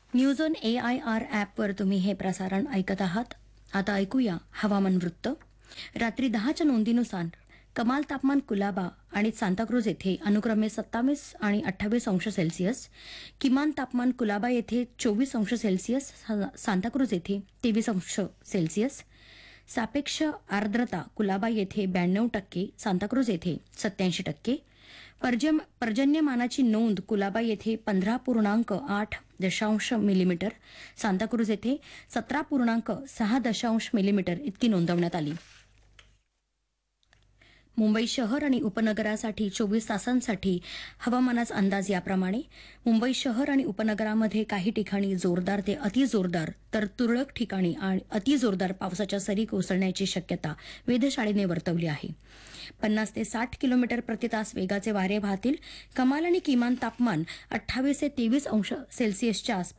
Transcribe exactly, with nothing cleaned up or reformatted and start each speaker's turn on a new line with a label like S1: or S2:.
S1: News on A I R ॲपवर तुम्ही हे प्रसारण ऐकत आहात. आता ऐकूया हवामान वृत्त. रात्री दहाच्या नोंदीनुसार कमाल तापमान कुलाबा आणि सांताक्रूज येथे अनुक्रमे सत्तावीस आणि अठ्ठावीस अंश सेल्सिअस, किमान तापमान कुलाबा येथे चोवीस अंश सेल्सिअस, सांताक्रूज येथे तेवीस अंश सेल्सिअस, सापेक्ष आर्द्रता कुलाबा येथे ब्याण्णव टक्के, सांताक्रूज येथे सत्याऐंशी टक्के, पर्जम पर्जन्यमानाची नोंद कुलाबा येथे पंधरा पूर्णांक आठ दशांश मिलीमीटर, सांताक्रूज येथे सतरा पूर्णांक सहा दशांश मिलीमीटर इतकी नोंदवण्यात आली. मुंबई शहर आणि उपनगरासाठी चोवीस तासांसाठी हवामानाचा अंदाज याप्रमाणे. मुंबई शहर आणि उपनगरामध्ये काही ठिकाणी जोरदार ते अतिजोरदार तर तुरळक ठिकाणी आणि अतिजोरदार पावसाच्या सरी कोसळण्याची शक्यता वेधशाळेने वर्तवली आहे. पन्नास ते साठ किलोमीटर प्रति तास वेगाचे वारे वाहतील. कमाल आणि किमान तापमान अठ्ठावीस ते तेवीस अंश सेल्सिअसच्या आसपास